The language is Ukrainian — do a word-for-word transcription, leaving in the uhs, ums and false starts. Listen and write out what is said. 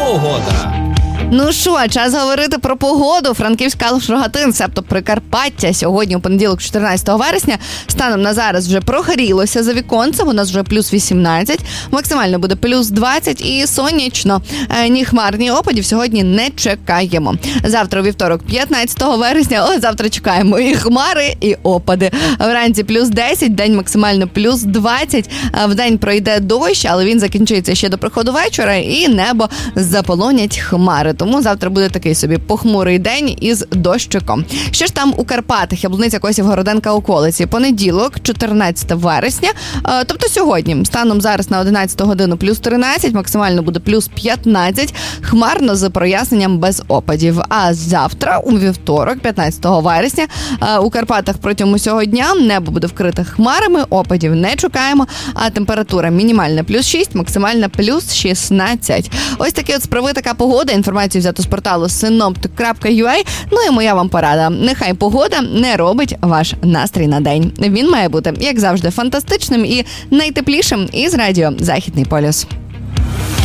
Погода. Ну що, час говорити про погоду. Франківськ, Калуш, Рогатин, себто Прикарпаття. Сьогодні у понеділок, чотирнадцятого вересня, станом на зараз вже прогрілося за віконцем. У нас вже плюс вісімнадцять, максимально буде плюс двадцять і сонячно. Ні хмар, ні опадів сьогодні не чекаємо. Завтра у вівторок, п'ятнадцятого вересня, о, завтра чекаємо і хмари, і опади. Вранці плюс десять, день максимально плюс двадцять. В день пройде дощ, але він закінчується ще до приходу вечора, і небо заполонять хмари. Тому завтра буде такий собі похмурий день із дощиком. Що ж там у Карпатах? Яблуниця, Косів, Городенка, околиці. Понеділок, чотирнадцятого вересня, тобто сьогодні. Станом зараз на одинадцяту годину плюс тринадцять, максимально буде плюс п'ятнадцять. Хмарно з проясненням без опадів. А завтра, у вівторок, п'ятнадцятого вересня, у Карпатах протягом усього дня небо буде вкрите хмарами, опадів не чекаємо, а температура мінімальна плюс шість, максимальна плюс шістнадцять. Ось такі от справи, така погода. Інформацію взято з порталу синоптик крапка ю а. Ну і моя вам порада. Нехай погода не робить ваш настрій на день. Він має бути, як завжди, фантастичним і найтеплішим із радіо «Західний полюс».